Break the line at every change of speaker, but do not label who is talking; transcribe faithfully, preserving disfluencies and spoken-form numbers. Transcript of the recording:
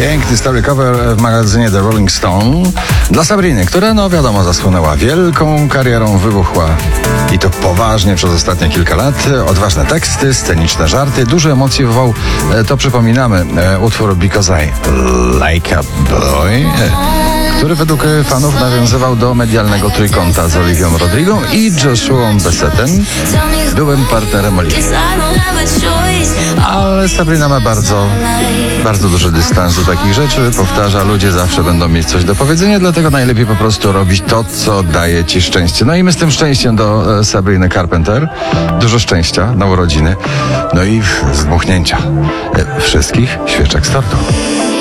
Piękny story cover w magazynie The Rolling Stone dla Sabriny, która, no wiadomo, zasłynęła wielką karierą, wybuchła i to poważnie przez ostatnie kilka lat. Odważne teksty, sceniczne żarty, duże emocje wywołał, to przypominamy, utwór Because I Like a Boy, który według fanów nawiązywał do medialnego trójkąta z Olivią Rodrigą i Joshuą Bessettem, byłym partnerem Oliwii. Ale Sabrina ma bardzo, bardzo duży dystans do takich rzeczy. Powtarza, ludzie zawsze będą mieć coś do powiedzenia, dlatego najlepiej po prostu robić to, co daje ci szczęście. No i my z tym szczęściem do e, Sabriny Carpenter. Dużo szczęścia na urodziny. No i zdmuchnięcia e, wszystkich świeczek z tortu.